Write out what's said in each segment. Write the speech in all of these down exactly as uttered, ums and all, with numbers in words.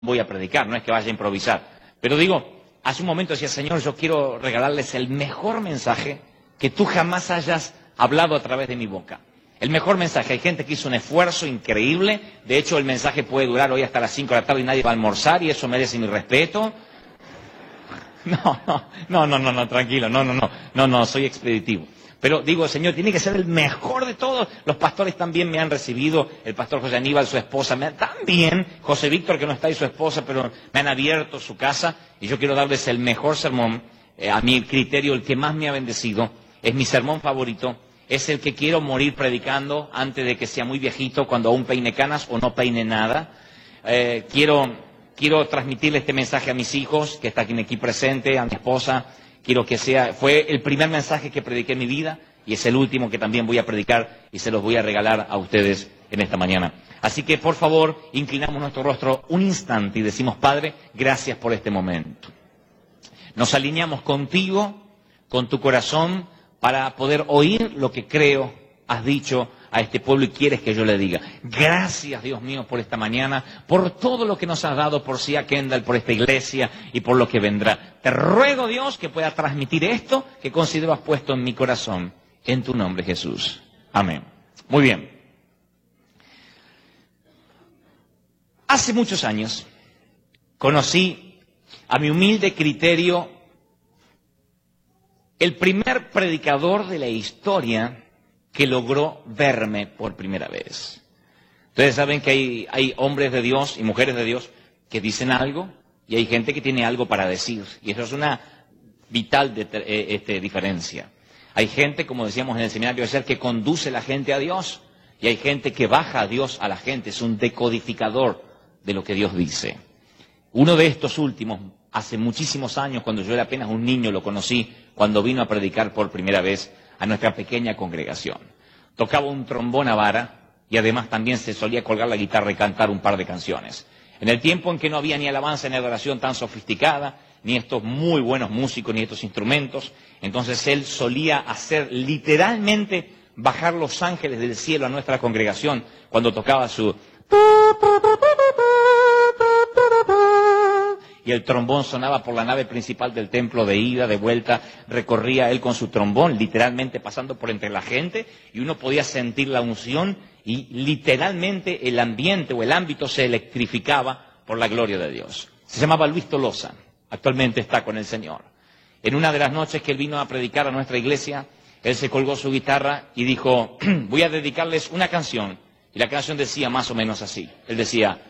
voy a predicar, no es que vaya a improvisar. Pero digo, hace un momento decía, Señor, yo quiero regalarles el mejor mensaje que tú jamás hayas hablado a través de mi boca. El mejor mensaje. Hay gente que hizo un esfuerzo increíble. De hecho, el mensaje puede durar hoy hasta las cinco de la tarde y nadie va a almorzar y eso merece mi respeto. No, no, no, no, no, no, tranquilo, no, no, no, no, no, soy expeditivo. Pero digo, Señor, tiene que ser el mejor de todos. Los pastores también me han recibido, el pastor José Aníbal, su esposa, me, también José Víctor, que no está ahí, su esposa, pero me han abierto su casa y yo quiero darles el mejor sermón. Eh, a mi criterio, el que más me ha bendecido, es mi sermón favorito, es el que quiero morir predicando antes de que sea muy viejito, cuando aún peine canas o no peine nada. Eh, quiero, quiero transmitirle este mensaje a mis hijos, que están aquí presente, a mi esposa. Quiero que sea, fue el primer mensaje que prediqué en mi vida y es el último que también voy a predicar y se los voy a regalar a ustedes en esta mañana. Así que, por favor, inclinamos nuestro rostro un instante y decimos, Padre, gracias por este momento. Nos alineamos contigo, con tu corazón, para poder oír lo que creo has dicho a este pueblo y quieres que yo le diga. Gracias, Dios mío, por esta mañana, por todo lo que nos has dado, por Sia Kendall, por esta iglesia y por lo que vendrá. Te ruego, Dios, que pueda transmitir esto que considero has puesto en mi corazón, en tu nombre, Jesús. Amén. Muy bien. Hace muchos años conocí, a mi humilde criterio, el primer predicador de la historia que logró verme por primera vez. Ustedes saben que hay, hay hombres de Dios y mujeres de Dios que dicen algo y hay gente que tiene algo para decir. Y eso es una vital de, eh, este, diferencia. Hay gente, como decíamos en el seminario ayer, que conduce a la gente a Dios y hay gente que baja a Dios a la gente. Es un decodificador de lo que Dios dice. Uno de estos últimos, hace muchísimos años, cuando yo era apenas un niño, lo conocí cuando vino a predicar por primera vez a nuestra pequeña congregación. Tocaba un trombón a vara y además también se solía colgar la guitarra y cantar un par de canciones. En el tiempo en que no había ni alabanza ni adoración tan sofisticada, ni estos muy buenos músicos, ni estos instrumentos, entonces él solía hacer literalmente bajar los ángeles del cielo a nuestra congregación cuando tocaba su... y el trombón sonaba por la nave principal del templo de ida, de vuelta, recorría él con su trombón, literalmente pasando por entre la gente, y uno podía sentir la unción, y literalmente el ambiente o el ámbito se electrificaba por la gloria de Dios. Se llamaba Luis Tolosa, actualmente está con el Señor. En una de las noches que él vino a predicar a nuestra iglesia, él se colgó su guitarra y dijo, voy a dedicarles una canción, y la canción decía más o menos así, él decía,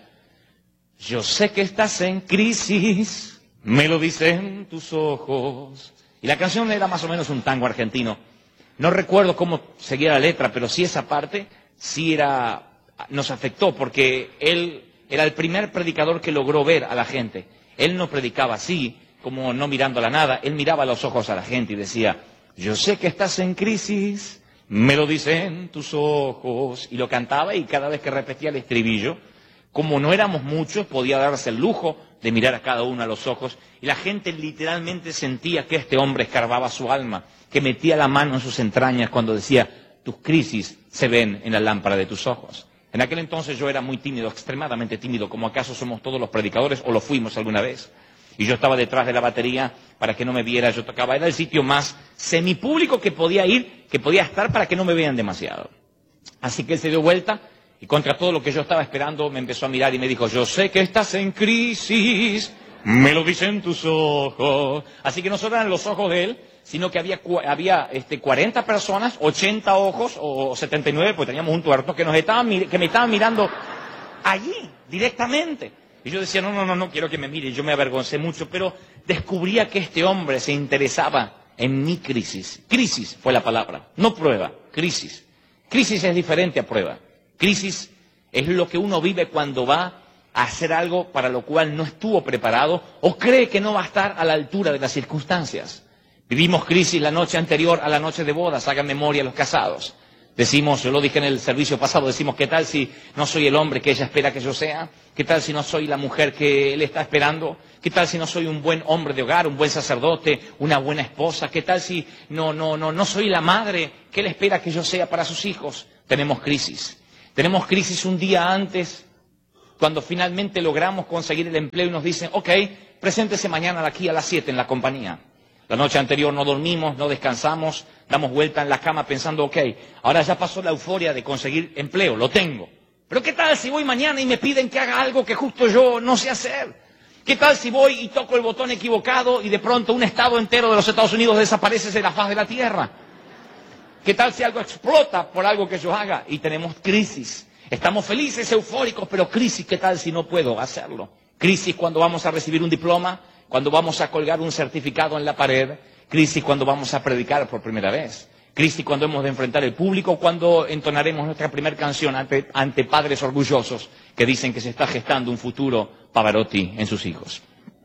yo sé que estás en crisis, me lo dicen tus ojos. Y la canción era más o menos un tango argentino. No recuerdo cómo seguía la letra, pero sí esa parte sí era, nos afectó, porque él era el primer predicador que logró ver a la gente. Él no predicaba así, como no mirando a la nada, él miraba a los ojos a la gente y decía, yo sé que estás en crisis, me lo dicen tus ojos. Y lo cantaba y cada vez que repetía el estribillo, como no éramos muchos, podía darse el lujo de mirar a cada uno a los ojos y la gente literalmente sentía que este hombre escarbaba su alma, que metía la mano en sus entrañas cuando decía, tus crisis se ven en la lámpara de tus ojos. En aquel entonces yo era muy tímido, extremadamente tímido, como acaso somos todos los predicadores o lo fuimos alguna vez. Y yo estaba detrás de la batería para que no me viera, yo tocaba, era el sitio más semipúblico que podía ir, que podía estar para que no me vean demasiado. Así que él se dio vuelta y contra todo lo que yo estaba esperando me empezó a mirar y me dijo, yo sé que estás en crisis, me lo dicen tus ojos. Así que no solo eran los ojos de él, sino que había, había este, cuarenta personas, ochenta ojos o setenta y nueve, pues teníamos un tuerto que, nos estaban, que me estaban mirando allí, directamente. Y yo decía, no, no, no, no quiero que me mire. Yo me avergoncé mucho, pero descubría que este hombre se interesaba en mi crisis. Crisis fue la palabra, no prueba, crisis. Crisis es diferente a prueba. Crisis es lo que uno vive cuando va a hacer algo para lo cual no estuvo preparado o cree que no va a estar a la altura de las circunstancias. Vivimos crisis la noche anterior a la noche de bodas, hagan memoria los casados. Decimos, yo lo dije en el servicio pasado, decimos, ¿qué tal si no soy el hombre que ella espera que yo sea? ¿Qué tal si no soy la mujer que él está esperando? ¿Qué tal si no soy un buen hombre de hogar, un buen sacerdote, una buena esposa? ¿Qué tal si no, no, no, no soy la madre que él espera que yo sea para sus hijos? Tenemos crisis. Tenemos crisis un día antes Cuando finalmente logramos conseguir el empleo y nos dicen, ok, preséntese mañana de aquí a las siete en la compañía. La noche anterior no dormimos, no descansamos, damos vuelta en la cama pensando, ok, ahora ya pasó la euforia de conseguir empleo, lo tengo. Pero ¿qué tal si voy mañana y me piden que haga algo que justo yo no sé hacer? ¿Qué tal si voy y toco el botón equivocado y de pronto un estado entero de los Estados Unidos desaparece de la faz de la tierra? ¿Qué tal si algo explota por algo que yo haga y tenemos crisis? Estamos felices, eufóricos, pero crisis, ¿qué tal si no puedo hacerlo? Crisis cuando vamos a recibir un diploma, cuando vamos a colgar un certificado en la pared, crisis cuando vamos a predicar por primera vez, crisis cuando hemos de enfrentar el público, cuando entonaremos nuestra primera canción ante, ante padres orgullosos que dicen que se está gestando un futuro Pavarotti en sus hijos.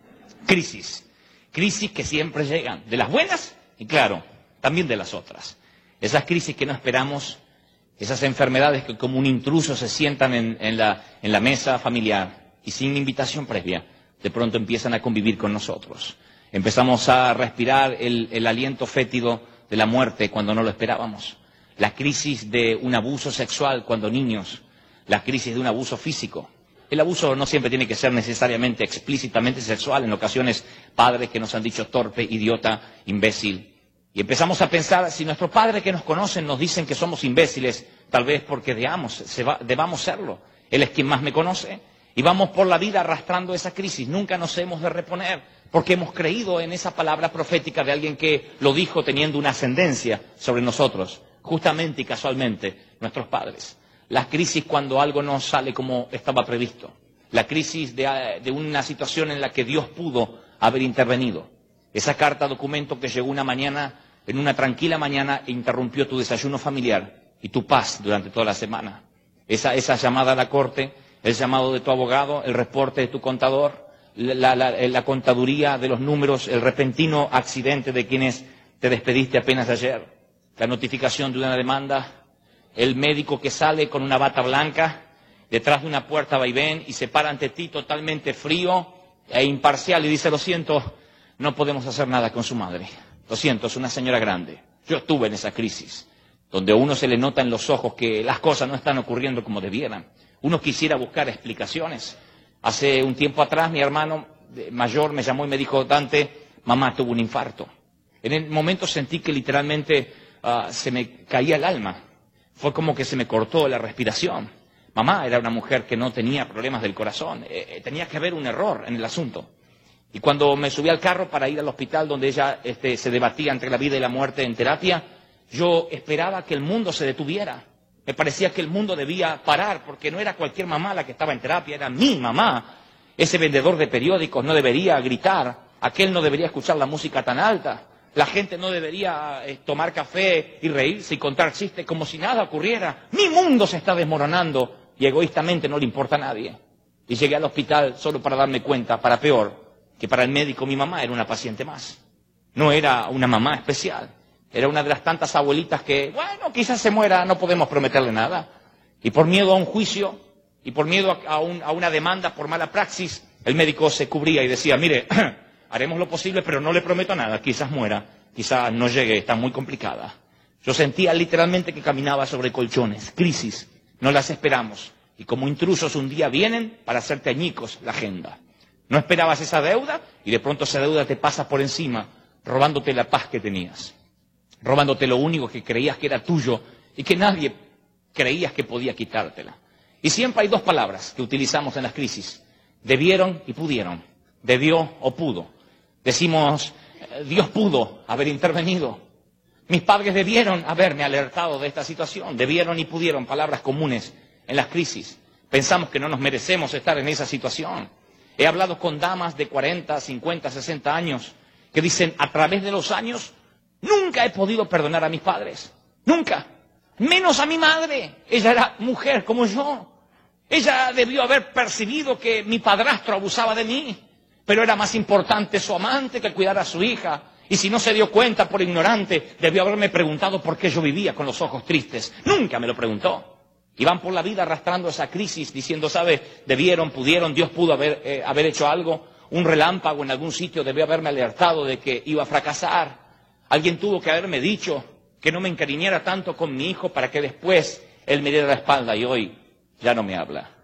Crisis, crisis que siempre llegan, de las buenas y claro, también de las otras. Esas crisis que no esperamos, esas enfermedades que como un intruso se sientan en, en, la, en la mesa familiar y sin invitación previa, de pronto empiezan a convivir con nosotros. Empezamos a respirar el, el aliento fétido de la muerte cuando no lo esperábamos. La crisis de un abuso sexual cuando niños. La crisis de un abuso físico. El abuso no siempre tiene que ser necesariamente explícitamente sexual. En ocasiones padres que nos han dicho torpe, idiota, imbécil. Y empezamos a pensar, si nuestros padres que nos conocen nos dicen que somos imbéciles, tal vez porque debamos, se va, debamos serlo. Él es quien más me conoce. Y vamos por la vida arrastrando esa crisis. Nunca nos hemos de reponer, porque hemos creído en esa palabra profética de alguien que lo dijo teniendo una ascendencia sobre nosotros, justamente y casualmente, nuestros padres. La crisis cuando algo no sale como estaba previsto. La crisis de, de una situación en la que Dios pudo haber intervenido. Esa carta documento que llegó una mañana, en una tranquila mañana, e interrumpió tu desayuno familiar y tu paz durante toda la semana. Esa, esa llamada a la corte, el llamado de tu abogado, el reporte de tu contador, la, la, la contaduría de los números, el repentino accidente de quienes te despediste apenas ayer, la notificación de una demanda, el médico que sale con una bata blanca, detrás de una puerta va y ven y se para ante ti totalmente frío e imparcial y dice, lo siento, no podemos hacer nada con su madre. Lo siento, es una señora grande. Yo estuve en esa crisis, donde a uno se le nota en los ojos que las cosas no están ocurriendo como debieran. Uno quisiera buscar explicaciones. Hace un tiempo atrás mi hermano mayor me llamó y me dijo, Dante, mamá tuvo un infarto. En el momento sentí que literalmente uh, se me caía el alma. Fue como que se me cortó la respiración. Mamá era una mujer que no tenía problemas del corazón. Eh, tenía que haber un error en el asunto. Y cuando me subí al carro para ir al hospital donde ella este, se debatía entre la vida y la muerte en terapia, yo esperaba que el mundo se detuviera. Me parecía que el mundo debía parar, porque no era cualquier mamá la que estaba en terapia, era mi mamá. Ese vendedor de periódicos no debería gritar, aquel no debería escuchar la música tan alta, la gente no debería eh, tomar café y reírse y contar chistes como si nada ocurriera. Mi mundo se está desmoronando y egoístamente no le importa a nadie. Y llegué al hospital solo para darme cuenta, para peor, que para el médico mi mamá era una paciente más. No era una mamá especial. Era una de las tantas abuelitas que, bueno, quizás se muera, no podemos prometerle nada. Y por miedo a un juicio, y por miedo a, un, a una demanda por mala praxis, el médico se cubría y decía, mire, haremos lo posible, pero no le prometo nada, quizás muera, quizás no llegue, está muy complicada. Yo sentía literalmente que caminaba sobre colchones, crisis, no las esperamos. Y como intrusos un día vienen para hacerte añicos la agenda. No esperabas esa deuda y de pronto esa deuda te pasa por encima, robándote la paz que tenías. Robándote lo único que creías que era tuyo y que nadie creías que podía quitártela. Y siempre hay dos palabras que utilizamos en las crisis. Debieron y pudieron. Debió o pudo. Decimos, Dios pudo haber intervenido. Mis padres debieron haberme alertado de esta situación. Debieron y pudieron, palabras comunes en las crisis. Pensamos que no nos merecemos estar en esa situación. He hablado con damas de cuarenta, cincuenta, sesenta años que dicen, a través de los años, nunca he podido perdonar a mis padres. Nunca. Menos a mi madre. Ella era mujer como yo. Ella debió haber percibido que mi padrastro abusaba de mí. Pero era más importante su amante que cuidar a su hija. Y si no se dio cuenta por ignorante, debió haberme preguntado por qué yo vivía con los ojos tristes. Nunca me lo preguntó. Y van por la vida arrastrando esa crisis diciendo, ¿sabe? Debieron, pudieron, Dios pudo haber, eh, haber hecho algo. Un relámpago en algún sitio debió haberme alertado de que iba a fracasar. Alguien tuvo que haberme dicho que no me encariñara tanto con mi hijo para que después él me diera la espalda y hoy ya no me habla.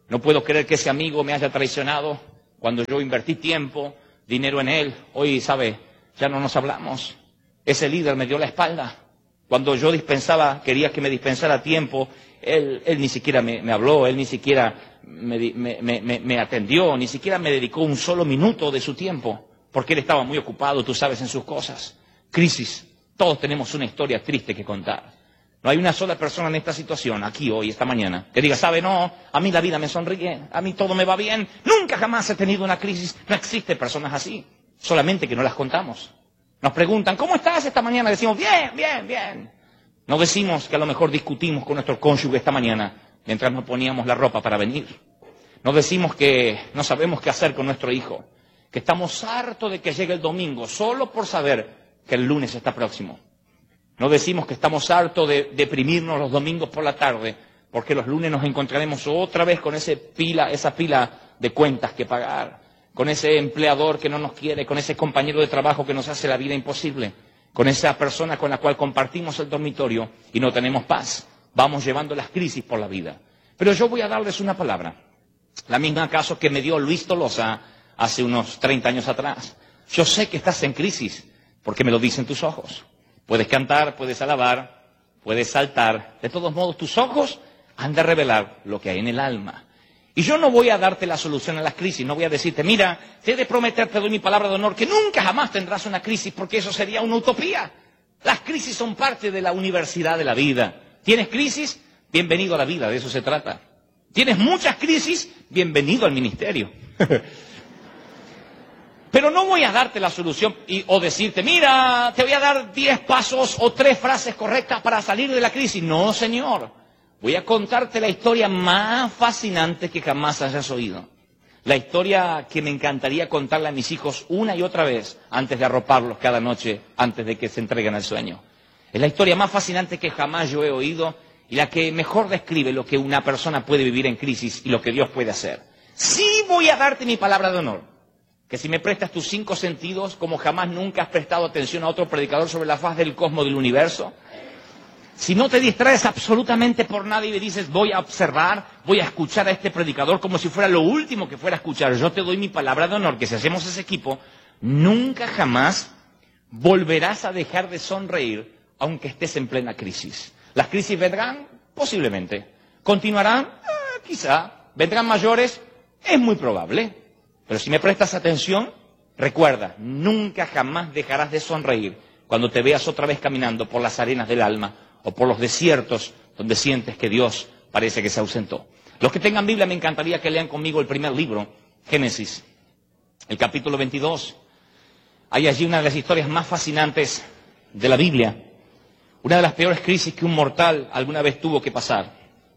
No puedo creer que ese amigo me haya traicionado cuando yo invertí tiempo, dinero en él. Hoy, ¿sabe? Ya no nos hablamos. Ese líder me dio la espalda. Cuando yo dispensaba, quería que me dispensara tiempo, él, él ni siquiera me, me habló, él ni siquiera me, me, me, me atendió, ni siquiera me dedicó un solo minuto de su tiempo, porque él estaba muy ocupado, tú sabes, en sus cosas. Crisis. Todos tenemos una historia triste que contar. No hay una sola persona en esta situación, aquí, hoy, esta mañana, que diga, ¿sabe? No, a mí la vida me sonríe, a mí todo me va bien, nunca jamás he tenido una crisis. No existen personas así, solamente que no las contamos. Nos preguntan, ¿cómo estás esta mañana? Decimos, bien, bien, bien. No decimos que a lo mejor discutimos con nuestro cónyuge esta mañana mientras nos poníamos la ropa para venir. No decimos que no sabemos qué hacer con nuestro hijo, que estamos hartos de que llegue el domingo solo por saber que el lunes está próximo. No decimos que estamos hartos de deprimirnos los domingos por la tarde porque los lunes nos encontraremos otra vez con ese pila, esa pila de cuentas que pagar, con ese empleador que no nos quiere, con ese compañero de trabajo que nos hace la vida imposible, con esa persona con la cual compartimos el dormitorio y no tenemos paz. Vamos llevando las crisis por la vida. Pero yo voy a darles una palabra, la misma caso que me dio Luis Tolosa hace unos treinta años atrás. Yo sé que estás en crisis porque me lo dicen tus ojos. Puedes cantar, puedes alabar, puedes saltar. De todos modos, tus ojos han de revelar lo que hay en el alma. Y yo no voy a darte la solución a las crisis, no voy a decirte, mira, te he de prometer, te doy mi palabra de honor, que nunca jamás tendrás una crisis, porque eso sería una utopía. Las crisis son parte de la universidad de la vida. ¿Tienes crisis? Bienvenido a la vida, de eso se trata. ¿Tienes muchas crisis? Bienvenido al ministerio. Pero no voy a darte la solución y, o decirte, mira, te voy a dar diez pasos o tres frases correctas para salir de la crisis. No, señor. Voy a contarte la historia más fascinante que jamás hayas oído. La historia que me encantaría contarle a mis hijos una y otra vez antes de arroparlos cada noche, antes de que se entreguen al sueño. Es la historia más fascinante que jamás yo he oído y la que mejor describe lo que una persona puede vivir en crisis y lo que Dios puede hacer. Sí voy a darte mi palabra de honor, que si me prestas tus cinco sentidos, como jamás nunca has prestado atención a otro predicador sobre la faz del cosmos del universo, si no te distraes absolutamente por nada y me dices, voy a observar, voy a escuchar a este predicador como si fuera lo último que fuera a escuchar, yo te doy mi palabra de honor, que si hacemos ese equipo, nunca jamás volverás a dejar de sonreír, aunque estés en plena crisis. ¿Las crisis vendrán? Posiblemente. ¿Continuarán? Eh, quizá. ¿Vendrán mayores? Es muy probable. Pero si me prestas atención, recuerda, nunca jamás dejarás de sonreír cuando te veas otra vez caminando por las arenas del alma o por los desiertos donde sientes que Dios parece que se ausentó. Los que tengan Biblia, me encantaría que lean conmigo el primer libro, Génesis, el capítulo veintidós. Hay allí una de las historias más fascinantes de la Biblia, una de las peores crisis que un mortal alguna vez tuvo que pasar.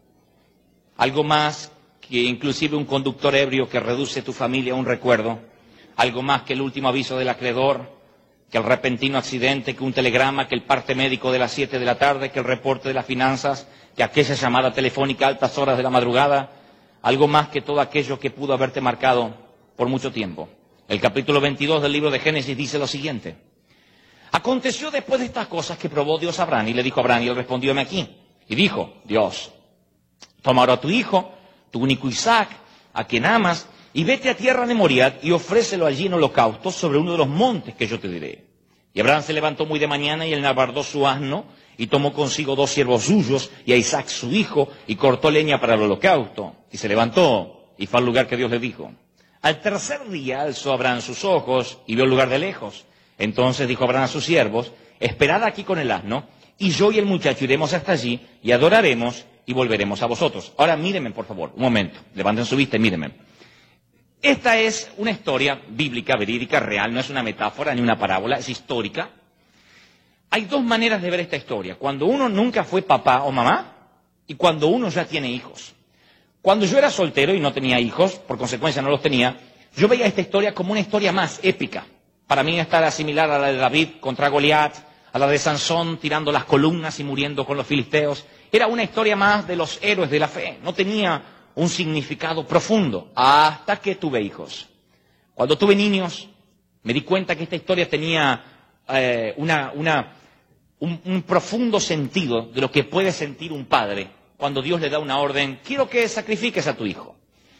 Algo más que inclusive un conductor ebrio que reduce tu familia a un recuerdo, algo más que el último aviso del acreedor, que el repentino accidente, que un telegrama, que el parte médico de las siete de la tarde, que el reporte de las finanzas, que aquella llamada telefónica a altas horas de la madrugada, algo más que todo aquello que pudo haberte marcado por mucho tiempo. El capítulo veintidós del libro de Génesis dice lo siguiente: aconteció después de estas cosas que probó Dios a Abraham, y le dijo a Abraham, y él respondió, heme aquí. Y dijo Dios, toma ahora a tu hijo, tu único Isaac, a quien amas, y vete a tierra de Moriah y ofrécelo allí en holocausto sobre uno de los montes que yo te diré. Y Abraham se levantó muy de mañana y enalbardó su asno y tomó consigo dos siervos suyos y a Isaac su hijo y cortó leña para el holocausto. Y se levantó y fue al lugar que Dios le dijo. Al tercer día alzó Abraham sus ojos y vio el lugar de lejos. Entonces dijo Abraham a sus siervos, esperad aquí con el asno y yo y el muchacho iremos hasta allí y adoraremos y volveremos a vosotros. Ahora mírenme, por favor, un momento. Levanten su vista y mírenme. Esta es una historia bíblica, verídica, real, no es una metáfora ni una parábola, es histórica. Hay dos maneras de ver esta historia. Cuando uno nunca fue papá o mamá y cuando uno ya tiene hijos. Cuando yo era soltero y no tenía hijos, por consecuencia no los tenía, yo veía esta historia como una historia más épica. Para mí esta era similar a la de David contra Goliat, a la de Sansón tirando las columnas y muriendo con los filisteos. Era una historia más de los héroes de la fe, no tenía un significado profundo, hasta que tuve hijos. Cuando tuve niños, me di cuenta que esta historia tenía eh, una, una, un, un profundo sentido de lo que puede sentir un padre cuando Dios le da una orden, quiero que sacrifiques a tu hijo.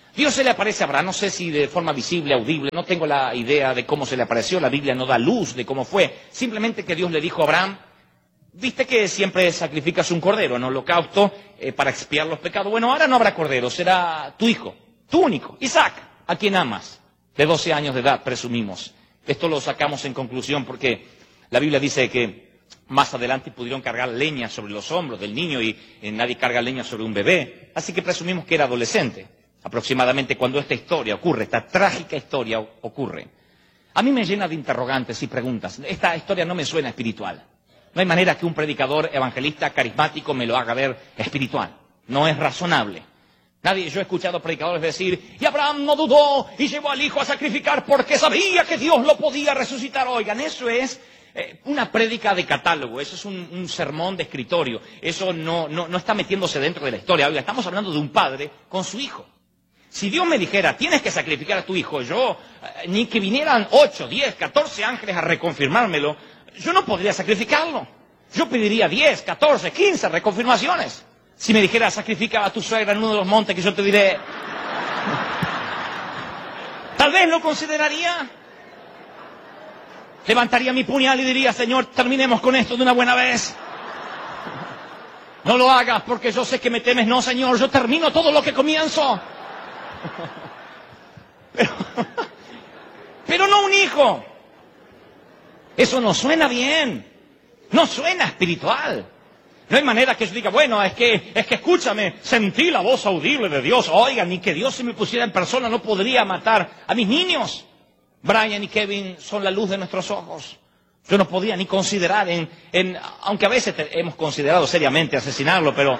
Dios se le aparece a Abraham, no sé si de forma visible, audible, no tengo la idea de cómo se le apareció, la Biblia no da luz de cómo fue, simplemente que Dios le dijo a Abraham, viste que siempre sacrificas un cordero en holocausto eh, para expiar los pecados, bueno, ahora no habrá cordero, será tu hijo, tu único, Isaac, a quien amas, de doce años de edad, presumimos. Esto lo sacamos en conclusión porque la Biblia dice que más adelante pudieron cargar leña sobre los hombros del niño y eh, nadie carga leña sobre un bebé, así que presumimos que era adolescente. Aproximadamente cuando esta historia ocurre, esta trágica historia ocurre. A mí me llena de interrogantes y preguntas. Esta historia no me suena espiritual. No hay manera que un predicador evangelista carismático me lo haga ver espiritual. No es razonable. Nadie, yo he escuchado predicadores decir, y Abraham no dudó y llevó al hijo a sacrificar porque sabía que Dios lo podía resucitar. Oigan, eso es eh, una prédica de catálogo, eso es un, un sermón de escritorio. Eso no, no, no está metiéndose dentro de la historia. Oiga, estamos hablando de un padre con su hijo. Si Dios me dijera, tienes que sacrificar a tu hijo, yo, eh, ni que vinieran ocho, diez, catorce ángeles a reconfirmármelo, yo no podría sacrificarlo. Yo pediría diez, catorce, quince reconfirmaciones. Si me dijera, sacrifica a tu suegra en uno de los montes, que yo te diré, tal vez lo consideraría. Levantaría mi puñal y diría, Señor, terminemos con esto de una buena vez. No lo hagas porque yo sé que me temes. No, Señor, yo termino todo lo que comienzo. Pero, pero no un hijo. Eso no suena bien. No suena espiritual. No hay manera que yo diga, bueno, es que, es que escúchame, sentí la voz audible de Dios. Oiga, ni que Dios se me pusiera en persona no podría matar a mis niños. Brian y Kevin son la luz de nuestros ojos. Yo no podía ni considerar, en, en aunque a veces te, hemos considerado seriamente asesinarlo, pero...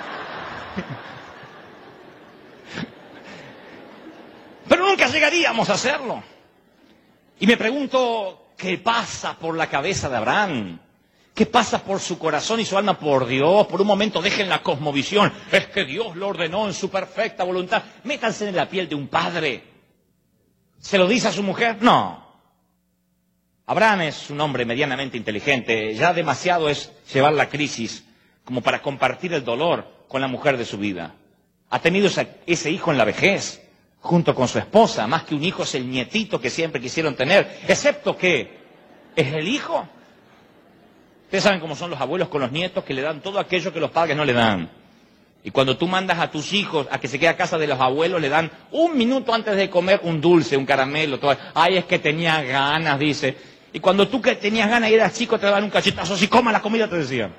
pero nunca llegaríamos a hacerlo. Y me pregunto, ¿qué pasa por la cabeza de Abraham? ¿Qué pasa por su corazón y su alma? Por Dios, por un momento dejen la cosmovisión. Es que Dios lo ordenó en su perfecta voluntad. Métanse en la piel de un padre. ¿Se lo dice a su mujer? No. Abraham es un hombre medianamente inteligente. Ya demasiado es llevar la crisis como para compartir el dolor con la mujer de su vida. Ha tenido esa, ese hijo en la vejez, junto con su esposa. Más que un hijo es el nietito que siempre quisieron tener. Excepto que es el hijo. Ustedes saben cómo son los abuelos con los nietos, que le dan todo aquello que los padres no le dan. Y cuando tú mandas a tus hijos a que se quede a casa de los abuelos, le dan un minuto antes de comer un dulce, un caramelo, todo. Ay, es que tenía ganas, dice. Y cuando tú que tenías ganas y eras chico, te daban un cachetazo, si coma la comida, te decían.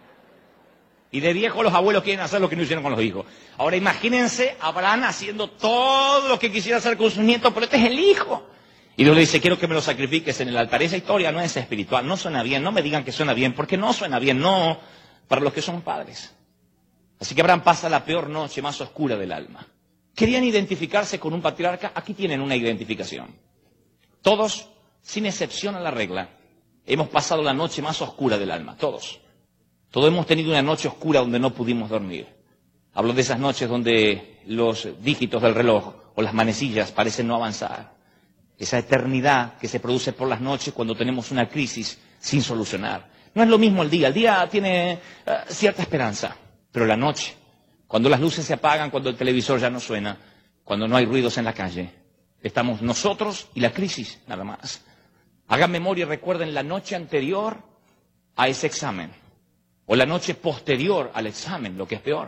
Y de viejo los abuelos quieren hacer lo que no hicieron con los hijos. Ahora imagínense a Abraham haciendo todo lo que quisiera hacer con sus nietos, pero este es el hijo. Y Dios le dice, quiero que me lo sacrifiques en el altar. Esa historia no es espiritual, no suena bien, no me digan que suena bien, porque no suena bien, no, para los que son padres. Así que Abraham pasa la peor noche más oscura del alma. ¿Querían identificarse con un patriarca? Aquí tienen una identificación. Todos, sin excepción a la regla, hemos pasado la noche más oscura del alma, todos. Todos hemos tenido una noche oscura donde no pudimos dormir. Hablo de esas noches donde los dígitos del reloj o las manecillas parecen no avanzar. Esa eternidad que se produce por las noches cuando tenemos una crisis sin solucionar. No es lo mismo el día. El día tiene uh, cierta esperanza, pero la noche, cuando las luces se apagan, cuando el televisor ya no suena, cuando no hay ruidos en la calle, estamos nosotros y la crisis, nada más. Hagan memoria y recuerden la noche anterior a ese examen, o la noche posterior al examen, lo que es peor.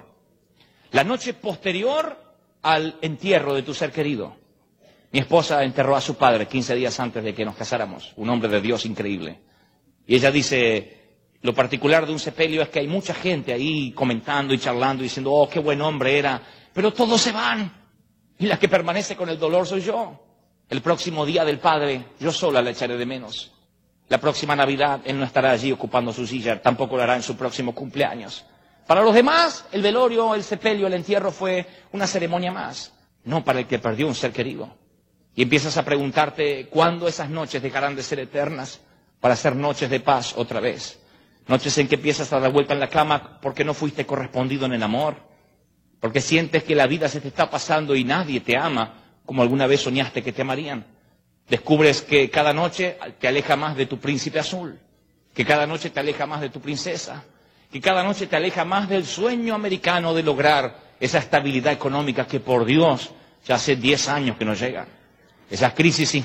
La noche posterior al entierro de tu ser querido. Mi esposa enterró a su padre quince días antes de que nos casáramos, un hombre de Dios increíble. Y ella dice, lo particular de un sepelio es que hay mucha gente ahí comentando y charlando, diciendo, oh, qué buen hombre era, pero todos se van. Y la que permanece con el dolor soy yo. El próximo día del padre, yo sola la echaré de menos. La próxima Navidad, él no estará allí ocupando su silla, tampoco lo hará en su próximo cumpleaños. Para los demás, el velorio, el sepelio, el entierro fue una ceremonia más, no para el que perdió un ser querido. Y empiezas a preguntarte cuándo esas noches dejarán de ser eternas para ser noches de paz otra vez. Noches en que empiezas a dar vuelta en la cama porque no fuiste correspondido en el amor, porque sientes que la vida se te está pasando y nadie te ama como alguna vez soñaste que te amarían. Descubres que cada noche te aleja más de tu príncipe azul, que cada noche te aleja más de tu princesa, que cada noche te aleja más del sueño americano de lograr esa estabilidad económica que por Dios Ya hace diez años que no llega. Esas crisis